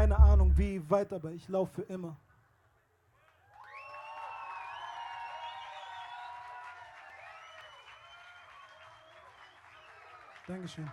keine Ahnung wie weit, aber ich laufe für immer. Dankeschön.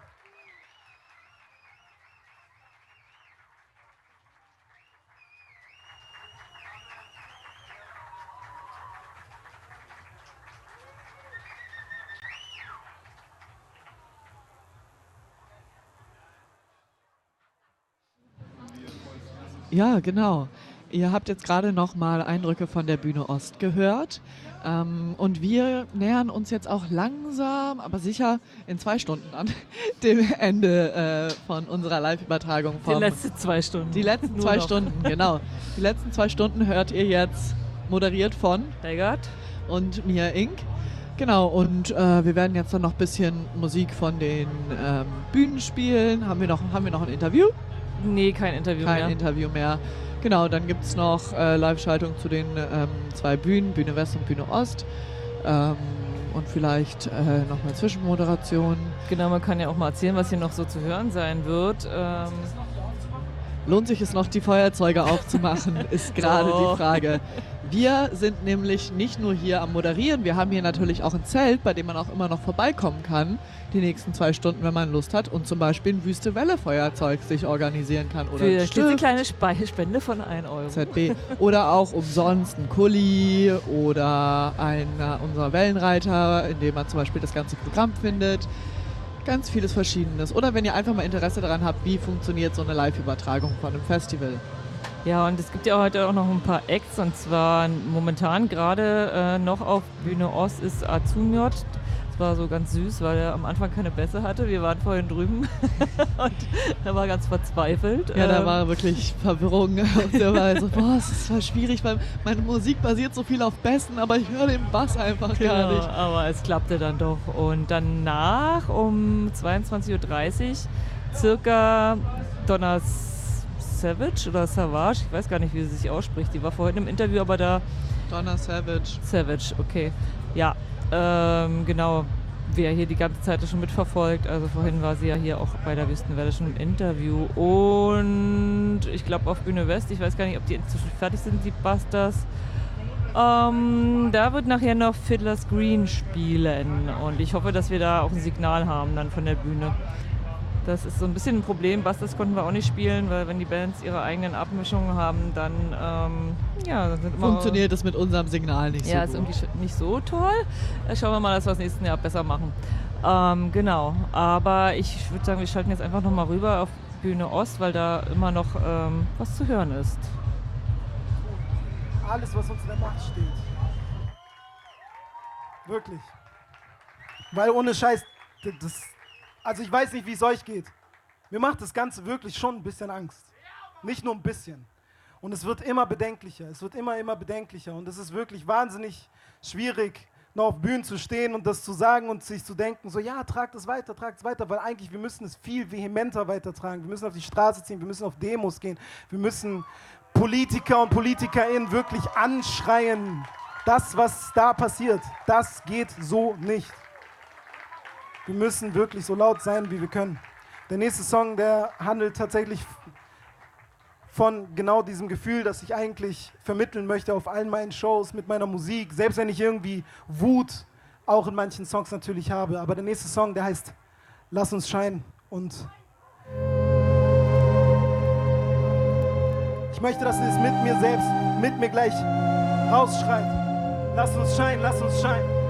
Ja, genau. Ihr habt jetzt gerade noch mal Eindrücke von der Bühne Ost gehört. Und wir nähern uns jetzt auch langsam, aber sicher in 2 Stunden an dem Ende von unserer Live-Übertragung. Die letzten 2 Stunden. Die letzten 2 Stunden, genau. Die letzten 2 Stunden hört ihr jetzt moderiert von Daggert und mir, Ink. Genau, und wir werden jetzt dann noch ein bisschen Musik von den Bühnen spielen. Haben wir noch ein Interview? Nee, kein Interview mehr. Kein Interview mehr. Genau, dann gibt es noch Live-Schaltung zu den 2 Bühnen, Bühne West und Bühne Ost. Und vielleicht nochmal Zwischenmoderation. Genau, man kann ja auch mal erzählen, was hier noch so zu hören sein wird. Lohnt sich es noch, die Feuerzeuge aufzumachen, ist gerade die Frage. Wir sind nämlich nicht nur hier am Moderieren, wir haben hier natürlich auch ein Zelt, bei dem man auch immer noch vorbeikommen kann, die nächsten 2 Stunden, wenn man Lust hat und zum Beispiel ein Wüste-Welle-Feuerzeug sich organisieren kann. Oder für eine kleine Spende von 1 Euro. ZB. Oder auch umsonst ein Kuli oder einer unserer Wellenreiter, in dem man zum Beispiel das ganze Programm findet. Ganz vieles Verschiedenes. Oder wenn ihr einfach mal Interesse daran habt, wie funktioniert so eine Live-Übertragung von einem Festival. Ja, und es gibt ja heute auch noch ein paar Acts, und zwar momentan gerade noch auf Bühne Ost ist Azumiot. Das war so ganz süß, weil er am Anfang keine Bässe hatte. Wir waren vorhin drüben und er war ganz verzweifelt. Ja, da war wirklich Verwirrung. Und der war so, boah, es ist voll schwierig, weil meine Musik basiert so viel auf Bässen, aber ich höre den Bass einfach gar nicht. Aber es klappte dann doch. Und danach um 22.30 Uhr circa Donna Savage oder Savage, ich weiß gar nicht, wie sie sich ausspricht. Die war vorhin im Interview, aber da... Donna Savage. Savage, okay. Ja, genau. Wer hier die ganze Zeit schon mitverfolgt, also vorhin war sie ja hier auch bei der Wüstenwelle schon im Interview. Und ich glaube auf Bühne West, ich weiß gar nicht, ob die inzwischen fertig sind, die Busters. Da wird nachher noch Fiddler's Green spielen und ich hoffe, dass wir da auch ein Signal haben dann von der Bühne. Das ist so ein bisschen ein Problem. Busters konnten wir auch nicht spielen, weil wenn die Bands ihre eigenen Abmischungen haben, dann dann sind immer funktioniert das mit unserem Signal nicht so gut. Ja, ist irgendwie nicht so toll. Schauen wir mal, dass wir das nächste Jahr besser machen. Genau, aber ich würde sagen, wir schalten jetzt einfach nochmal rüber auf Bühne Ost, weil da immer noch was zu hören ist. Alles, was uns in der Macht steht. Wirklich. Weil ohne Scheiß, also ich weiß nicht, wie es euch geht. Mir macht das Ganze wirklich schon ein bisschen Angst. Nicht nur ein bisschen. Und es wird immer bedenklicher. Es wird immer bedenklicher. Und es ist wirklich wahnsinnig schwierig, noch auf Bühnen zu stehen und das zu sagen und sich zu denken, so ja, tragt es weiter, weil eigentlich wir müssen es viel vehementer weitertragen. Wir müssen auf die Straße ziehen, wir müssen auf Demos gehen, wir müssen Politiker und PolitikerInnen wirklich anschreien. Das, was da passiert, das geht so nicht. Wir müssen wirklich so laut sein, wie wir können. Der nächste Song, der handelt tatsächlich von genau diesem Gefühl, das ich eigentlich vermitteln möchte auf allen meinen Shows mit meiner Musik, selbst wenn ich irgendwie Wut auch in manchen Songs natürlich habe. Aber der nächste Song, der heißt Lass uns scheinen. Und ich möchte, dass ihr es mit mir selbst, mit mir gleich rausschreit. Lass uns scheinen, lass uns scheinen.